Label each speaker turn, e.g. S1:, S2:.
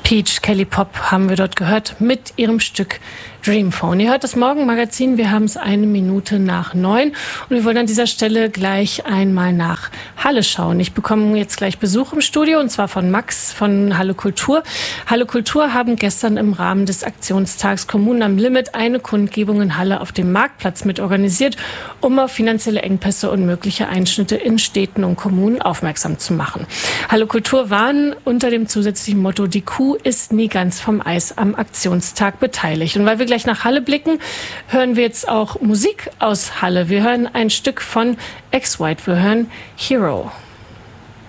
S1: Peach, Kelly Pop haben wir dort gehört mit ihrem Stück Dreamphone. Ihr hört das Morgenmagazin, wir haben es 9:01 und wir wollen an dieser Stelle gleich einmal nach Halle schauen. Ich bekomme jetzt gleich Besuch im Studio und zwar von Max von Halle Kultur. Halle Kultur haben gestern im Rahmen des Aktionstags Kommunen am Limit eine Kundgebung in Halle auf dem Marktplatz mitorganisiert, um auf finanzielle Engpässe und mögliche Einschnitte in Städten und Kommunen aufmerksam zu machen. Halle Kultur waren unter dem zusätzlichen Motto "Die Kuh ist nie ganz vom Eis" am Aktionstag beteiligt. Und weil wir gleich nach Halle blicken, hören wir jetzt auch Musik aus Halle. Wir hören ein Stück von X-White. Wir hören Hero.